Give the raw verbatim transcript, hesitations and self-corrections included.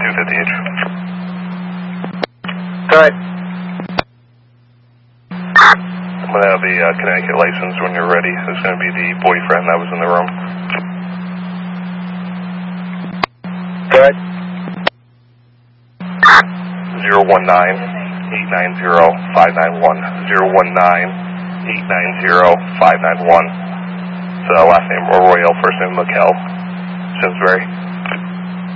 two fifty H. Good. I'm going to have the uh, Connecticut license when you're ready. It's going to be the boyfriend that was in the room. Good. zero one nine, eight nine zero, five nine one. zero one nine, eight nine zero, five nine one. So last name Arroyo, first name Mikel. Simsbury.